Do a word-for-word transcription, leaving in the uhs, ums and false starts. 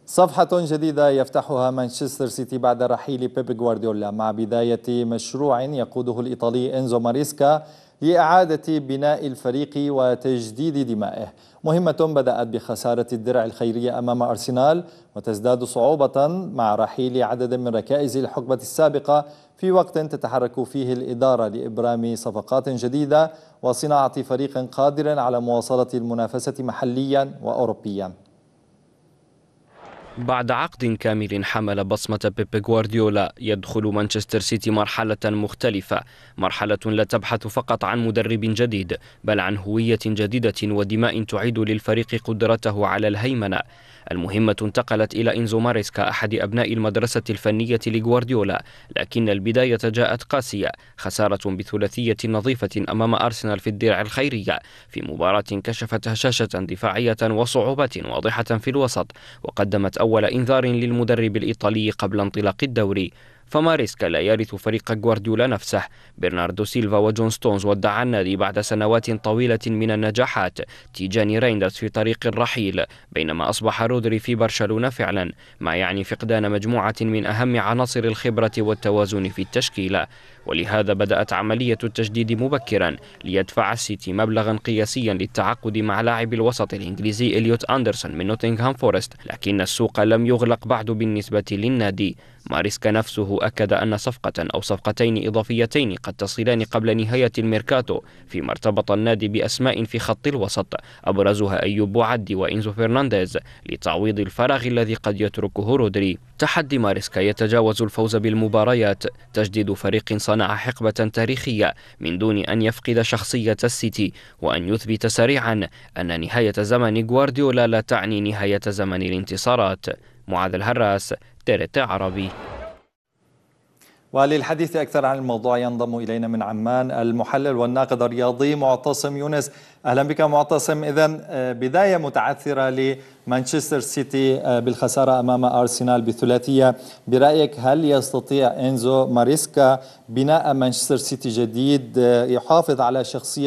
صفحة جديدة يفتحها مانشستر سيتي بعد رحيل بيب غوارديولا مع بداية مشروع يقوده الإيطالي إنزو ماريسكا لإعادة بناء الفريق وتجديد دمائه. مهمة بدأت بخسارة الدرع الخيرية أمام أرسنال وتزداد صعوبة مع رحيل عدد من ركائز الحقبة السابقة في وقت تتحرك فيه الإدارة لإبرام صفقات جديدة وصناعة فريق قادر على مواصلة المنافسة محليا وأوروبيا. بعد عقد كامل حمل بصمة بيب غوارديولا، يدخل مانشستر سيتي مرحلة مختلفة، مرحلة لا تبحث فقط عن مدرب جديد بل عن هوية جديدة ودماء تعيد للفريق قدرته على الهيمنة. المهمة انتقلت إلى إنزو ماريسكا أحد أبناء المدرسة الفنية لغوارديولا، لكن البداية جاءت قاسية، خسارة بثلاثية نظيفة أمام أرسنال في الدرع الخيرية في مباراة كشفت هشاشة دفاعية وصعوبات واضحة في الوسط، وقدمت أول إنذار للمدرب الإيطالي قبل انطلاق الدوري. فماريسكا لا يرث فريق غوارديولا نفسه. برناردو سيلفا وجون ستونز ودع النادي بعد سنوات طويلة من النجاحات. تيجاني ريندرز في طريق الرحيل، بينما أصبح رودري في برشلونة فعلا، ما يعني فقدان مجموعة من أهم عناصر الخبرة والتوازن في التشكيلة. ولهذا بدأت عملية التجديد مبكرا، ليدفع السيتي مبلغا قياسيا للتعاقد مع لاعب الوسط الإنجليزي إليوت أندرسون من نوتنغهام فورست، لكن السوق لم يغلق بعد بالنسبة للنادي. ماريسكا نفسه أكد أن صفقة أو صفقتين إضافيتين قد تصلان قبل نهاية الميركاتو، فيما ارتبط النادي بأسماء في خط الوسط أبرزها أيوب بوعدي وإنزو فرنانديز لتعويض الفراغ الذي قد يتركه رودري. تحدي ماريسكا يتجاوز الفوز بالمباريات، تجديد فريق صنع حقبة تاريخية من دون أن يفقد شخصية السيتي، وأن يثبت سريعا أن نهاية زمن غوارديولا لا تعني نهاية زمن الانتصارات. معاذ الهراس، تيرت عربي. وللحديث أكثر عن الموضوع ينضم إلينا من عمان المحلل والناقد الرياضي معتصم يونس. أهلا بك معتصم. إذن بداية متعثرة لمانشستر سيتي بالخسارة أمام أرسنال بثلاثية، برأيك هل يستطيع إنزو ماريسكا بناء مانشستر سيتي جديد يحافظ على شخصية